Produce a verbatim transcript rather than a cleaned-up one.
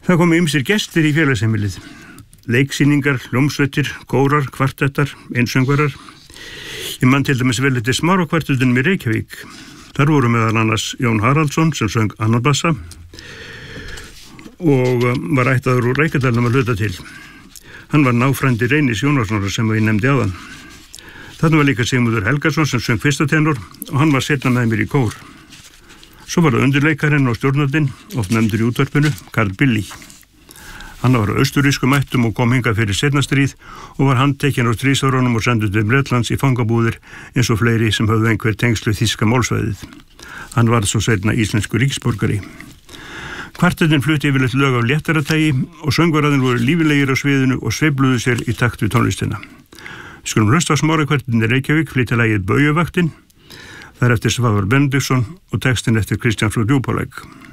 Það komu ýmsir gestir í félagsheimilið. Leiksýningar, hljómsveitir, kórar, kvartettar, einsöngvarar. Ég man til dæmis vel eftir Smárokvartettinum í Reykjavík. Þar voru meðal annars Jón Haraldsson sem söng annarbassa og var ættaður úr Reykjadalnum að hluta til. Hann var náfrændi Reynis Jónassonar sem ég nefndi áðan. Þarna var líka Sigmundur Helgason sem söng fyrsta tenor og hann var seinna með mér í kór. Svo var það undirleikarinn og stjórnandinn, oft nefndur í útvarpinu, Karl Billy. Hann var á austurískum ættum og kom hingað fyrir seinna stríð og var handtekinn á stríðsárunum og sendur til Bretlands í fangabúðir eins og fleiri sem höfðu einhver tengslu þýska málsvæðið. Hann var svo seinna íslensku ríkisborgari. Kvartettin flutti yfirleitt lög af léttara tagi og söngvararnir voru lífilegir á sviðinu og sveifluðu sér í takt við tónlistina. Við skulum hlusta á Smárokvartettin í Reykjavík flytja lagið Baujuvaktin. Það er eftir Svavar Benediktsson og textin eftir Kristján frá Djúpalæk.